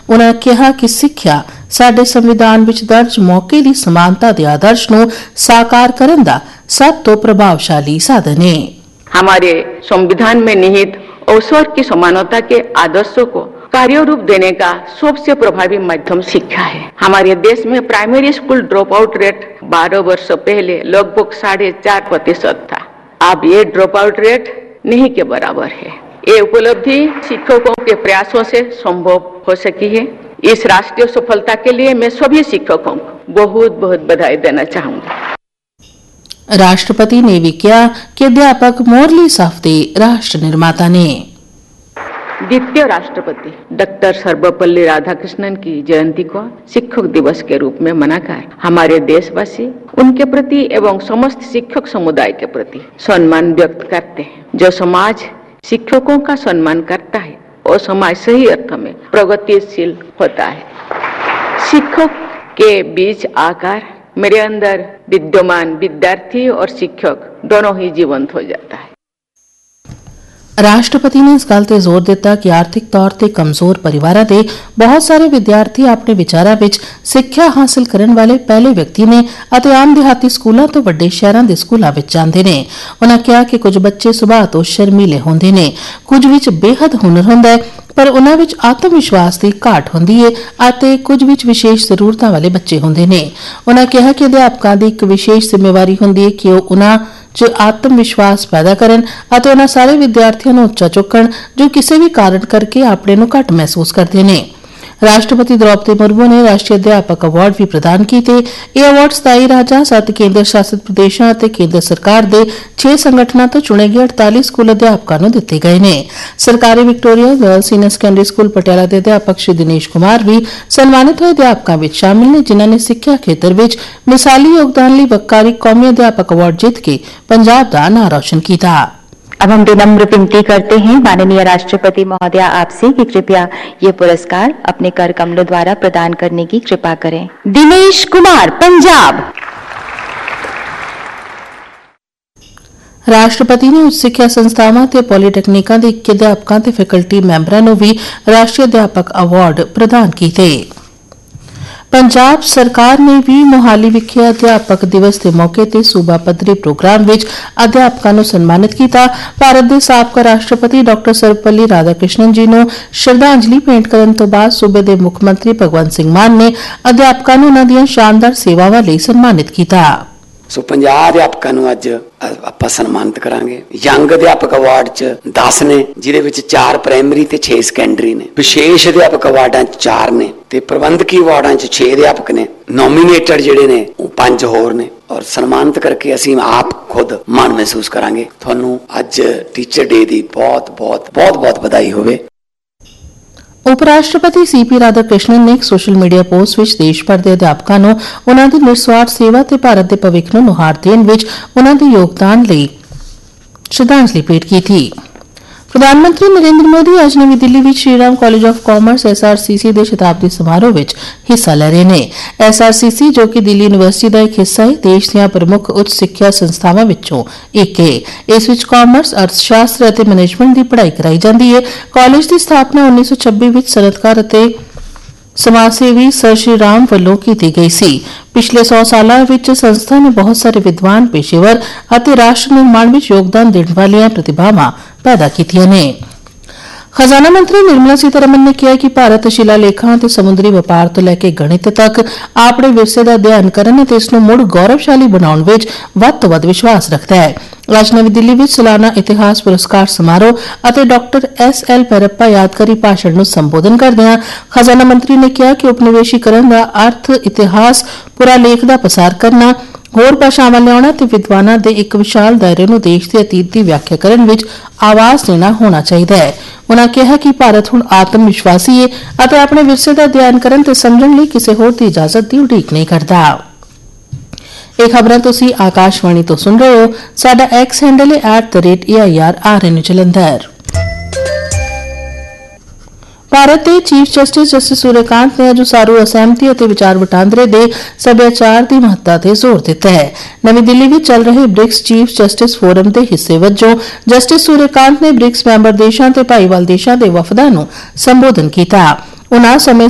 उन्होंने कहा कि सिक्ख्या साडे संविधान विच दर्ज मौके दी समानता दे आदर्श नूं साकार करन दा सब तो प्रभावशाली साधन है। हमारे संविधान में निहित अवसर की समानता के आदर्शों को कार्य रूप देने का सबसे प्रभावी माध्यम शिक्षा है। हमारे देश में primary school drop out rate 12 वर्ष पहले लगभग 4.5% था। अब ये ड्रॉप आउट रेट नहीं के बराबर है। ये उपलब्धि शिक्षकों के प्रयासों से संभव हो सकी है। इस राष्ट्रीय सफलता के लिए मैं सभी शिक्षकों को बहुत बहुत बधाई देना चाहूंगा। राष्ट्रपति ने भी कहा कि अध्यापक मोरली साफ्ते राष्ट्र निर्माता ने। द्वितीय राष्ट्रपति डॉक्टर सर्वपल्ली राधाकृष्णन की जयंती को शिक्षक दिवस के रूप में मनाकर हमारे देशवासी उनके प्रति एवं समस्त शिक्षक समुदाय के प्रति सम्मान व्यक्त करते हैं। जो समाज शिक्षकों का सम्मान करता है और समाज सही अर्थ में प्रगतिशील होता है। शिक्षक के बीच आकर मेरे अंदर विद्यमान विद्यार्थी और शिक्षक दोनों ही जीवंत हो जाता है। राष्ट्रपति ने इस गल ते जोर दिता कि आर्थिक तौर ते कमजोर परिवारां दे बहुत सारे विद्यार्थी अपने विचारां विच सिक्ख्या हासिल करन वाले पहले व्यक्ति ने अते आम देहाती स्कूलों तो वड्डे शहरां दे स्कूलों विच जांदे ने। उन्हां कहा कि कुछ बच्चे सुभाਅ तो शर्मीले होंदे ने, कुछ विच बेहद हुनर हुंदा है, पर उन्हां विच आत्म विश्वास की घाट हुंदी है अते कुछ विच विशेष जरूरतां वाले बच्चे हुंदे ने। उन्हां कहा कि अध्यापकां दी एक विशेष जिम्मेवारी हुंदी है कि ओह उन्हां जो आत्म विश्वास पैदा करन अते उन्हां सारे विद्यार्थियों नूं उच्चा चुकण जो किसी भी कारण करके अपने नूं घट महसूस करते हैं। राष्ट्रपति द्रौपदी मुर्मू ने राष्ट्रीय अध्यापक अवार्ड भी प्रदान किए। यह अवार्ड स्थाई राजां 7 केंद्र शासित प्रदेशों और केंद्र सरकार के 6 संगठनों तो चुने गए 48 स्कूल अध्यापकों को दिए गए हैं। सरकारी Victoria girls senior secondary school Patiala के अध्यापक श्री दिनेश कुमार भी सन्मानित हुए अध्यापकों में शामिल ने, जिन्होंने सिक्ख्या खेत्र में मिसाली योगदान लिए वक्कारी कौमी अध्यापक अवार्ड जीत के पंजाब का नाम रोशन किया। अब हम विनम्र विनती करते हैं माननीय राष्ट्रपति महोदया आपसे कि कृपया ये पुरस्कार अपने कर कमलों द्वारा प्रदान करने की कृपा करें। दिनेश कुमार, पंजाब। राष्ट्रपति ने उच्च सिक्ख्या संस्थावां ते पॉलीटैक्निकां दे 21 अध्यापकां ते फैकल्टी मैंबरां नूं भी राष्ट्रीय अध्यापक अवार्ड प्रदान कीते। पंजाब सरकार ने भी मोहाली विखे अध्यापक दिवस के मौके ते सूबा पद्धरी प्रोग्राम विच अध्यापकों को सन्मानित किया। भारत के साबका राष्ट्रपति डॉक्टर सर्वपल्ली राधाकृष्णन जी को श्रद्धांजलि भेंट करने तो बाद सूबे के मुख्य मंत्री भगवंत सिंह मान ने अध्यापकों को उन्हां दीआं शानदार सेवावां लई सन्मानित किया। सो 50 अध्यापकों को अज आपां सन्मानित करांगे। यंग अध्यापक अवार्ड च 10 ने, जिहदे विच 4 प्राइमरी ते 6 सैकेंडरी ने। विशेष अध्यापक अवार्डां 4 ने ते प्रबंधकी अवार्डां च 6 अध्यापक ने। नॉमिनेटेड जिहड़े ने वो 5 होर ने और सन्मानित करके असीं आप खुद मान महसूस करांगे। तुहानूं अज टीचर डे दी बहुत बहुत बहुत बहुत बधाई होवे। उपराष्ट्रपति सीपी राधाकृष्णन ने एक सोशल मीडिया पोस्ट विच देश भर के अध्यापकों को उन्हां दी निस्वार्थ सेवा ते भारत के भविख नूं नुहार देण विच उन्हां दे योगदान लई श्रद्धांजलि भेंट की थी। प्रधानमंत्री नरेंद्र मोदी आज नवी दिल्ली में Shriram college of commerce SRCC के शताब्दी समारोह में हिस्सा ले रहे हैं। SRCC जो कि दिल्ली यूनिवर्सिटी का एक हिस्सा है, देश दी प्रमुख उच्च सिक्ख्या संस्थावां विचों एक है। इस विच कॉमर्स, अर्थशास्त्र और मैनेजमेंट की पढ़ाई कराई जाती है। कॉलेज की स्थापना 1926 में सनतकार और समाजसेवी सर श्री राम वालों की गई सी। पिछले 100 सालों में संस्था ने बहुत सारे विद्वान, पेशेवर और राष्ट्र निर्माण में योगदान देने वाली प्रतिभावां पैदा कीतियां ने। खजाना मंत्री निर्मला सीतारमण ने कहा कि भारत शिलालेखां ते समुद्री व्यापार तो लैके गणित तक अपने विरसे का अध्ययन करने ते इसनूं मुड़ गौरवशाली बनाउण विच वध तों वध विश्वास रखता है। आज नवी दिल्ली में सालाना इतिहास पुरस्कार समारोह और डॉक्टर SL भैरप्पा यादगारी भाषण नूं संबोधन करदिआं खजाना मंत्री ने कहा कि उपनिवेशीकरण का अर्थ इतिहास पुरालेख का पसार करना, होर भाषावां लियाउणा ते विद्वानां दे एक विशाल दायरे नूं देश के अतीत की व्याख्या करन विच आवाज देना होना चाहिए है। उन्होंने कहा कि भारत हुण आत्म विश्वासी है और अपने विरसे का अध्ययन करन ते समझण लई किसी होर दी इजाजत की उड़ीक नहीं करता। ये खबरां तुसीं आकाशवाणी तो सुन रहे हो। साडा X हैंडल है @AIRRN जलंधर। भारत के चीफ जस्टिस सूर्यकांत ने अज उसारू असहमति और विचार वटांदरे के सभ्याचार की महत्ता ते जोर दिता है। नवी दिल्ली में चल रहे ब्रिक्स चीफ जस्टिस फोरम के हिस्से वजों जस्टिस सूर्यकांत ने ब्रिक्स मैंबर देशों ते भाईवाल देशों के वफदां नूं संबोधन किया। उन्हां समय